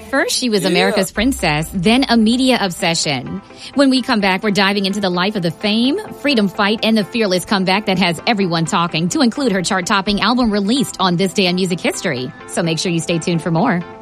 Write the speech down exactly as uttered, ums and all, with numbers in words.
First, she was Yeah. America's princess, then a media obsession. When we come back, we're diving into the life of the fame, freedom fight, and the fearless comeback that has everyone talking, to include her chart-topping album released on this day in music history. So make sure you stay tuned for more.